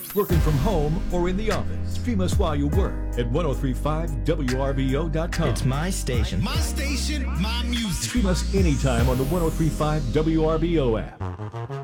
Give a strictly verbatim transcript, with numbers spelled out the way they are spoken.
working from home, or in the office. Stream us while you work at ten thirty-five W R V O dot com. It's my station. My station, my music. Stream us anytime on the ten thirty-five W R V O app.